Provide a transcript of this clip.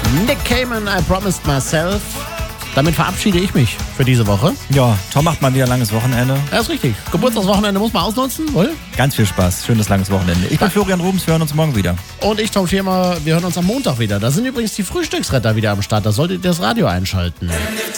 Nick Cayman, I Promised Myself. Damit verabschiede ich mich für diese Woche. Ja, Tom macht mal wieder ein langes Wochenende. Ja, ist richtig. Geburtstagswochenende muss man ausnutzen, wohl? Ganz viel Spaß. Schönes langes Wochenende. Ich bin Florian Rubens, wir hören uns morgen wieder. Und ich, Tom Schirmer, wir hören uns am Montag wieder. Da sind übrigens die Frühstücksretter wieder am Start. Da solltet ihr das Radio einschalten.